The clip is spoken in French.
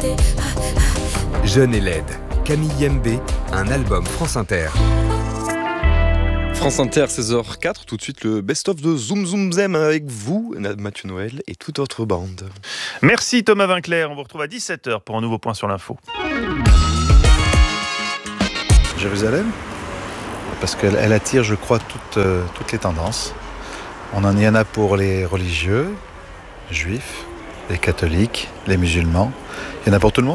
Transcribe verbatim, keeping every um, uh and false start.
Jeune et laide, Camille Yembé, un album France Inter. France Inter, seize heures quatre, tout de suite le best-of de Zoom Zoom Zem avec vous, Mathieu Noël et toute votre bande. Merci Thomas Vinclair, on vous retrouve à dix-sept heures pour un nouveau point sur l'info. Jérusalem, parce qu'elle elle attire, je crois, toutes, euh, toutes les tendances. On en y en a pour les religieux, juifs, les catholiques, les musulmans. Il y en a pour tout le monde ?